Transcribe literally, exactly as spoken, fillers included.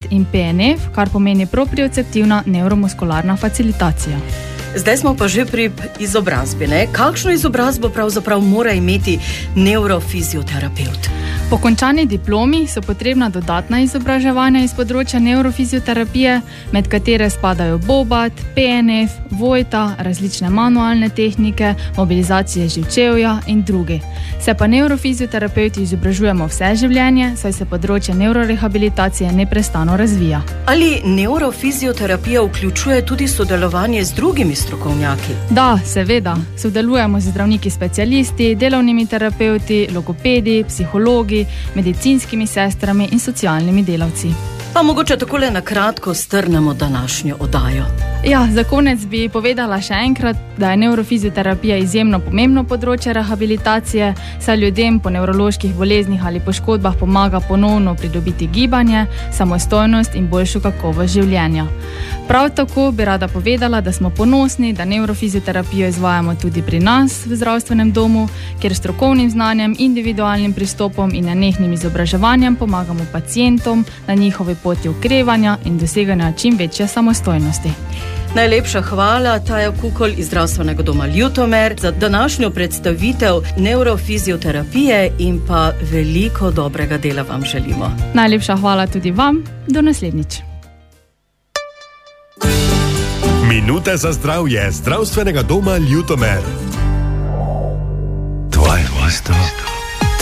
in P N F, kar pomeni proprioceptivna nevromuskularna facilitacija. Zdaj smo pa že pri izobrazbi, ne? Kakšno izobrazbo pravzaprav mora imeti neurofizioterapevt? Po končani diplomi so potrebna dodatna izobraževanja iz področja neurofizioterapije, med katere spadajo Bobat, P N F, Vojta, različne manualne tehnike, mobilizacije živčevja in drugi. Se pa neurofizioterapevti izobražujemo vse življenje, saj se področje neurorehabilitacije neprestano razvija. Ali neurofizioterapija vključuje tudi sodelovanje z drugimi strokovnjaki? Da, seveda. Sodelujemo z zdravniki specialisti, delovnimi terapevti, logopedi, psihologi, medicinskimi sestrami in socialnimi delavci. Pa mogoče takole na kratko strnemo današnjo oddajo. Ja, za konec bi povedala še enkrat, da je neurofizioterapija izjemno pomembno področje rehabilitacije, saj ljudem po nevroloških boleznih ali poškodbah pomaga ponovno pridobiti gibanje, samostojnost in boljšo kakovost življenja. Prav tako bi rada povedala, da smo ponosni, da neurofizioterapijo izvajamo tudi pri nas v zdravstvenem domu, kjer strokovnim znanjem, individualnim pristopom in nenehnim izobraževanjem pomagamo pacientom na njihovi poti okrevanja in doseganja čim večje samostojnosti. Najlepša hvala, Taja Kukol iz Zdravstvenega doma Ljutomer, za današnjo predstavitev neurofizioterapije in pa veliko dobrega dela vam želimo. Najlepša hvala tudi vam, do naslednjič. Minute za zdravje Zdravstvenega doma Ljutomer. Tvoje mesto.